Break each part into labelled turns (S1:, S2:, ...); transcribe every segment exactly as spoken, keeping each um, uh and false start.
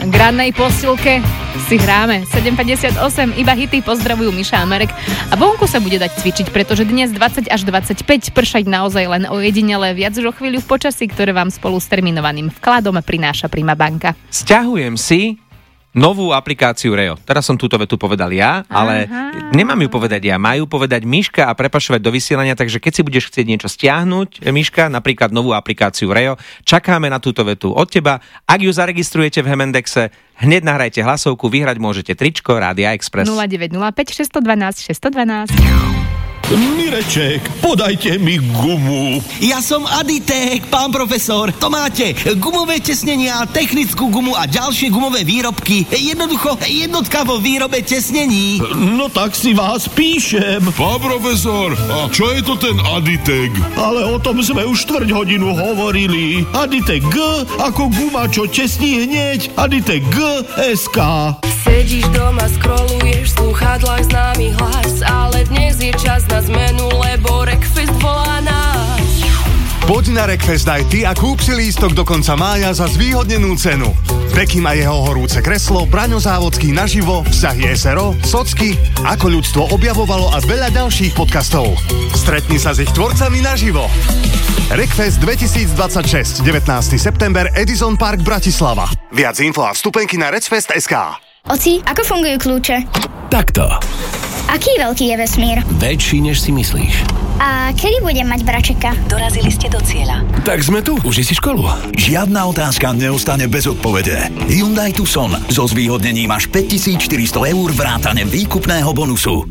S1: k rannej posilke si hráme. sedem päťdesiatosem, iba hity, pozdravujú Miša a Marek. A vonku sa bude dať cvičiť, pretože dnes dvadsať až dvadsaťpäť, pršať naozaj len ojedinele, viac už o chvíľu v počasí, ktoré vám spolu s terminovaným vkladom prináša Prima banka.
S2: Sťahujem si novú aplikáciu Reo. Teraz som túto vetu povedal ja, ale Aha. nemám ju povedať ja. Majú povedať Miška a prepašovať do vysielania, takže keď si budeš chcieť niečo stiahnuť, Miška, napríklad novú aplikáciu Reo, čakáme na túto vetu od teba. Ak ju zaregistrujete v Hemendexe, hneď nahrajte hlasovku, vyhrať môžete tričko Rádia Express.
S1: nula deväť nula päť šesť jedna dva šesť jedna dva.
S3: Mireček, podajte mi gumu.
S4: Ja som Aditek, pán profesor. To máte gumové tesnenia, technickú gumu a ďalšie gumové výrobky. Jednoducho jednotka vo výrobe tesnení.
S3: No tak si vás píšem.
S5: Pán profesor, a čo je to ten Aditek?
S3: Ale o tom sme už štvrť hodinu hovorili. Aditek G ako guma, čo tesní hneď. Aditek G es ká.
S6: Sedíš doma, scrolluješ, slúchadlách známy hlas, ale dnes je čas na zmenu, lebo Rekfest volá nás.
S7: Poď na Rekfest aj ty a kúp si lístok do konca mája za zvýhodnenú cenu. Bekim a jeho horúce kreslo, Braňo Závodský naživo, vzťahy es er o, Socky, ako ľudstvo objavovalo a veľa ďalších podcastov. Stretni sa s ich tvorcami naživo. Rekfest dvetisícdvadsaťšesť, devätnásteho september, Edison Park, Bratislava. Viac info a vstupenky na recfest bodka es ká.
S8: Oci, ako fungujú kľúče?
S9: Takto.
S8: Aký veľký je vesmír?
S9: Väčší, než si myslíš.
S8: A kedy budem mať bračeka?
S10: Dorazili ste do cieľa.
S9: Tak sme tu, už si školu.
S11: Žiadna otázka neostane bez odpovede. Hyundai Tucson so zvýhodnením až päťtisícštyristo eur vrátane výkupného bonusu.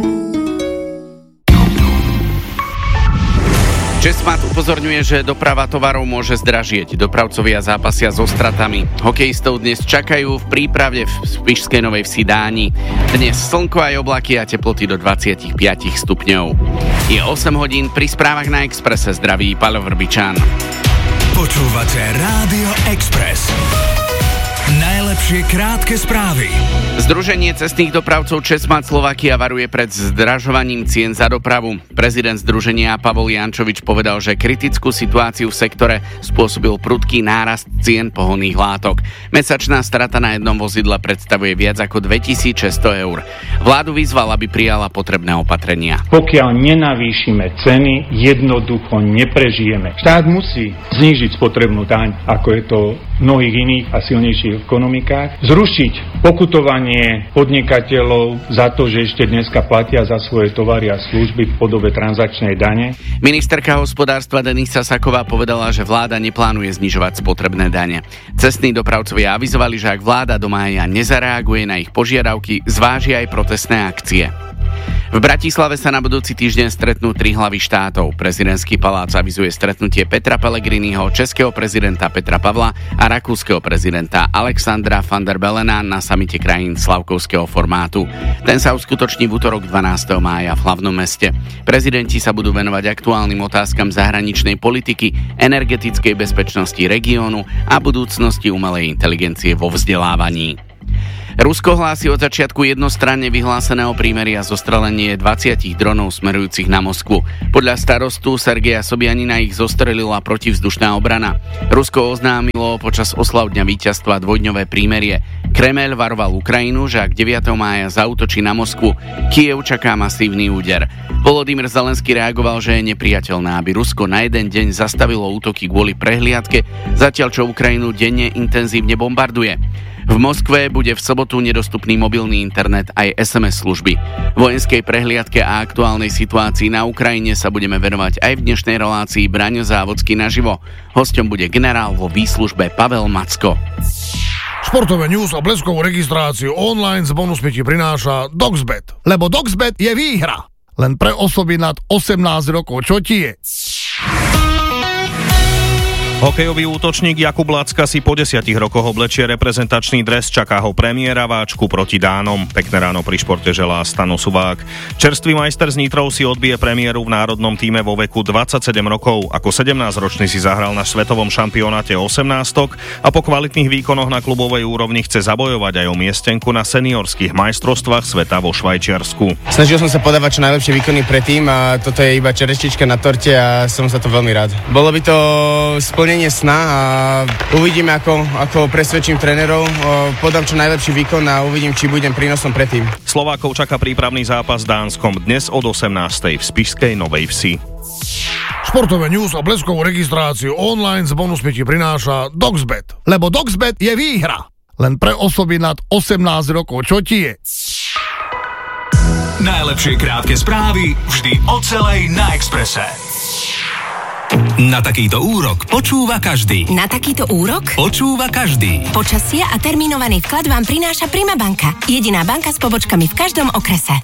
S12: Česmat upozorňuje, že doprava tovarov môže zdražieť. Dopravcovia zápasia so stratami. Hokejistov dnes čakajú v príprave v Spišskej Novej Vsi Dáni. Dnes slnko aj oblaky a teploty do dvadsaťpäť stupňov. Je osem hodín, pri správach na Expresse zdraví Paľo Vrbičan.
S13: Počúvate Rádio Express. Najlepšie krátke správy.
S12: Združenie cestných dopravcov Česmat Slovakia varuje pred zdražovaním cien za dopravu. Prezident združenia Pavol Jančovič povedal, že kritickú situáciu v sektore spôsobil prudký nárast cien pohonných látok. Mesačná strata na jednom vozidle predstavuje viac ako dvetisícšesťsto eur. Vládu vyzval, aby prijala potrebné opatrenia.
S14: Pokiaľ nenavýšime ceny, jednoducho neprežijeme. Štát musí znížiť spotrebnú daň, ako je to v mnohých iných a silnejších ekonomikách, zrušiť pokutovanie podnikateľov za to, že ešte dneska platia za svoje tovary a služby v podobe transakčnej dane.
S12: Ministerka hospodárstva Denisa Saková povedala, že vláda neplánuje znižovať spotrebné dane. Cestní dopravcovia avizovali, že ak vláda do mája nezareaguje na ich požiadavky, zváži aj protestné akcie. V Bratislave sa na budúci týždeň stretnú tri hlavy štátov. Prezidentský palác avizuje stretnutie Petra Pellegriniho, českého prezidenta Petra Pavla a rakúskeho prezidenta Alexandra van der Belena na samite krajín slavkovského formátu. Ten sa uskutoční v utorok dvanásteho mája v hlavnom meste. Prezidenti sa budú venovať aktuálnym otázkam zahraničnej politiky, energetickej bezpečnosti regiónu a budúcnosti umelej inteligencie vo vzdelávaní. Rusko hlási od začiatku jednostranne vyhláseného prímeria zostrelenie dvadsať dronov smerujúcich na Moskvu. Podľa starostu Sergeja Sobjanina ich zostrelila protivzdušná obrana. Rusko oznámilo počas oslav dňa víťazstva dvojdňové prímerie. Kremeľ varoval Ukrajinu, že ak deviateho mája zaútočí na Moskvu, Kyjev čaká masívny úder. Volodymyr Zelenský reagoval, že je nepriateľné, aby Rusko na jeden deň zastavilo útoky kvôli prehliadke, zatiaľ čo Ukrajinu denne intenzívne bombarduje. V Moskve bude v sobotu nedostupný mobilný internet aj es em es služby. Vojenskej prehliadke a aktuálnej situácii na Ukrajine sa budeme venovať aj v dnešnej relácii Braňo Závodský naživo. Hosťom bude generál vo výslužbe Pavel Macko.
S15: Športové news a bleskovú registráciu online s bonusmi ti prináša Doxbet. Lebo Doxbet je výhra. Len pre osoby nad osemnásť rokov. Čo ti je?
S16: Hokejový útočník Jakub Lacka si po desiatich rokoch oblečie reprezentačný dres, čaká ho premiéra váčku proti Dánom. Pekné ráno pri športe želá Stano Suvák. Čerstvý majster z Nitrov si odbije premiéru v národnom tíme vo veku dvadsaťsedem rokov. Ako sedemnásťročný si zahral na svetovom šampionáte osemnástok a po kvalitných výkonoch na klubovej úrovni chce zabojovať aj o miestenku na seniorských majstrovstvách sveta vo Švajčiarsku.
S17: Snažil som sa podávať čo najlepšie výkony predtým a toto je iba čereščička na torte a som za to veľmi rád. Bolo by to spĺ-
S10: plnenie sna a uvidíme, ako, ako presvedčím trénerov, podám čo najlepší výkon a uvidím, či budem prínosom pre tým.
S16: Slovákov čaká prípravný zápas s Dánskom dnes od osemnástej v Spišskej Novej Vsi.
S15: Športové news a bleskovú registráciu online s bonusmi ti prináša Doxbet. Lebo Doxbet je výhra. Len pre osoby nad osemnásť rokov. Čo ti je?
S13: Najlepšie krátke správy vždy o celej na Expresse. Na takýto úrok počúva každý.
S17: Na takýto úrok
S13: Počúva každý.
S17: počasie a termínovaný vklad vám prináša Prima banka. Jediná banka s pobočkami v každom okrese.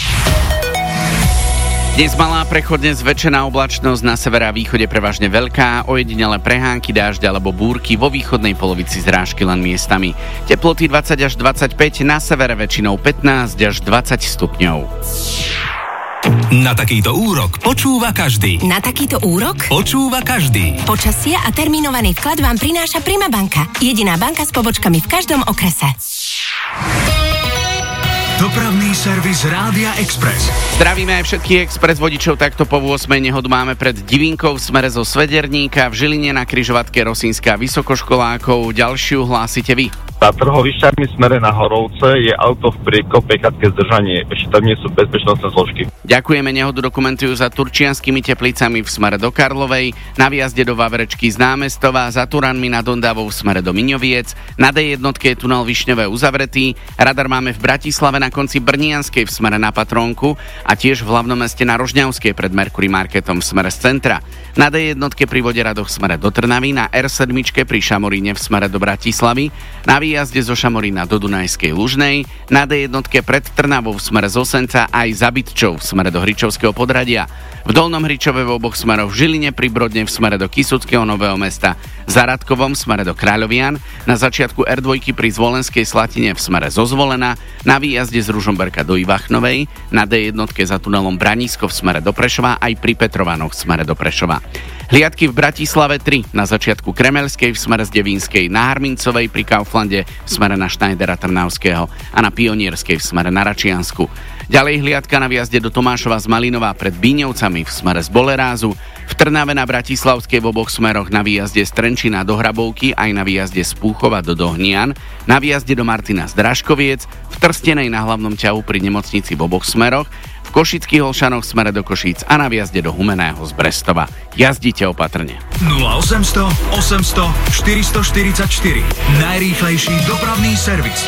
S12: Dnes malá prechodne zväčšená oblačnosť, na severe a východe prevažne veľká, ojedinele prehánky, dážď alebo búrky, vo východnej polovici zrážky len miestami. Teploty dvadsať až dvadsaťpäť, na severe väčšinou pätnásť až dvadsať stupňov.
S13: Na takýto úrok počúva každý.
S17: Na takýto úrok
S13: Počúva každý.
S17: počasie a termínovaný vklad vám prináša Prima banka. Jediná banka s pobočkami v každom okrese.
S13: Dopravný servis Rádia Express.
S12: Zdravíme aj všetkých Express vodičov, takto po ôsmej nehodu máme pred Divínkou v smere zo Svederníka, v Žiline na križovatke Rosínska vysokoškolákov. Ďalšiu hlásite vy.
S18: Na Trhovišťami smere na Horovce je auto v priekope, krátke zdržanie, ešte tam nie sú bezpečnostné zložky.
S12: Ďakujeme, nehodu dokumentujú za Turčianskými Teplicami v smere do Karlovej, na výjazde do Vavrečky z Námestova, za Turanmi nad Ondavou v smere do Miňoviec, na dé jedna je tunel Višňové uzavretý, radar máme v Bratislave na konci Brnianskej v smere na Patrónku a tiež v hlavnom meste na Rožňavskej pred Mercury Marketom v smere z centra. Na dé jedna pri Voderadoch v smere do Trnavy, na er sedem pri Šamoríne v smere do Bratislavy, na výjazde zo Šamorína do Dunajskej Lužnej, na dé jedna pred Trnavou v smere z Osenca aj za Bytčou v smere do Hričovského Podradia. V Dolnom Hričove v oboch smeroch, v Žiline pri Brodne v smere do Kysuckého Nového Mesta, za Radkovom v smere do Kráľovian, na začiatku er dva pri Zvolenskej Slatine v smere zo Zvolena, na výjazde z Ružomberka do Ivachnovej, na dé jedna za tunelom Branísko v smere do Prešova aj pri Petrovanoch v smere do Prešova. Hliadky v Bratislave tri, na začiatku Kremelskej v smere z Devínskej, na Harmincovej pri Kauflande v smere na Schneidera Trnavského a na Pionierskej v smere na Račiansku. Ďalej hliadka na výjazde do Tomášova z Malinova pred Bíňovcami v smere z Bolerázu, v Trnave na Bratislavskej v oboch smeroch, na výjazde z Trenčína do Hrabovky aj na výjazde z Púchova do Dohnian, na výjazde do Martina z Dražkoviec, v Trstenej na hlavnom ťahu pri nemocnici v oboch smeroch, v Košických Olšanoch v smere do Košíc a na výjazde do Humeného z Brestova. Jazdite opatrne.
S13: nula osemsto osemsto štyristoštyridsaťštyri. Najrýchlejší dopravný servis.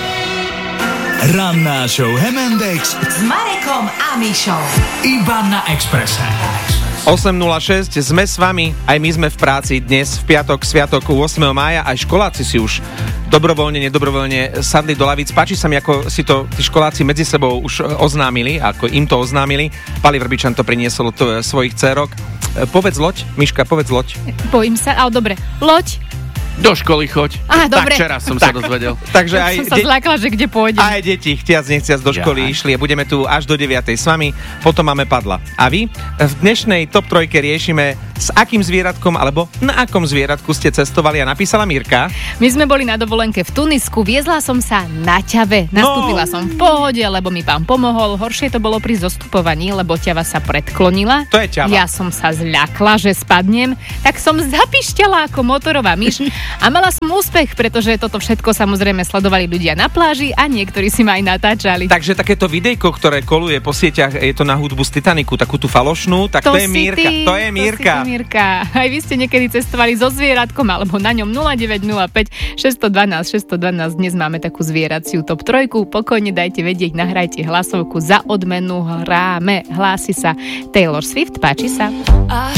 S13: Ranná show Hemendex
S17: S Marekom a Mišou.
S13: Iba na Expresse.
S2: osem nula šesť, sme s vami, aj my sme v práci dnes, v piatok, sviatok ôsmeho mája, aj školáci si už dobrovoľne, nedobrovoľne sadli do lavíc. Páči sa mi, ako si to tí školáci medzi sebou už oznámili, ako im to oznámili. Pali Vrbičan to priniesol od svojich dcérok. Povedz loď, Miška, povedz loď.
S1: Bojím sa, ale dobre, loď.
S12: Do školy choď.
S1: Á, dobre.
S12: Tak včera som sa dozvedel.
S2: Takže aj
S1: som sa de- zlákla, že kde pôjdem.
S2: Aj deti chtiac nechciac do školy ja. išli a budeme tu až do deviatej s vami, potom máme padla. A vy? V dnešnej top trojke riešime, s akým zvieratkom alebo na akom zvieratku ste cestovali, a napísala Mirka.
S1: My sme boli na dovolenke v Tunisku, viezla som sa na ťave. Nastúpila no. som v pohode, lebo mi pán pomohol. Horšie to bolo pri zostupovaní, lebo ťava sa predklonila.
S2: To je ťava.
S1: Ja som sa zľakla, že spadnem, tak som zapišťala ako motorová myš. A mala som úspech, pretože toto všetko samozrejme sledovali ľudia na pláži a niektorí si ma aj natáčali.
S2: Takže takéto videjko, ktoré koluje po sieťach, je to na hudbu z Titaniku, takú tú falošnú, tak to, to je Mirka.
S1: Ty,
S2: to je Mirka.
S1: To Mirka. Aj vy ste niekedy cestovali so zvieratkom alebo na ňom. Nula deväť nula päť šesť jedna dva šesť jedna dva. Dnes máme takú zvieraciu top trojku. Pokojne dajte vedieť, nahrajte hlasovku, za odmenu hráme. Hlási sa Taylor Swift, páči sa.